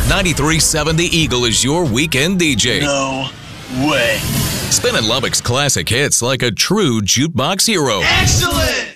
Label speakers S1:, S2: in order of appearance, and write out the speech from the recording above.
S1: 93.7 The Eagle is your weekend DJ.
S2: No way.
S1: Spinning Lubbock's classic hits like a true jukebox hero.
S2: Excellent!